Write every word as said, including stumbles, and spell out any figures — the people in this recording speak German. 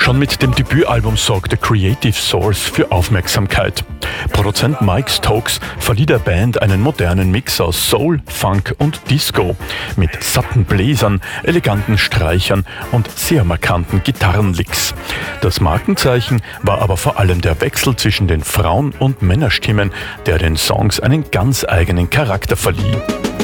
Schon mit dem Debütalbum sorgte Creative Source für Aufmerksamkeit. Produzent Mike Stokes verlieh der Band einen modernen Mix aus Soul, Funk und Disco mit satten Bläsern, eleganten Streichern und sehr markanten Gitarrenlicks. Das Markenzeichen war aber vor allem der Wechsel zwischen den Frauen- und Männerstimmen, der den Songs einen ganz eigenen Charakter verlieh.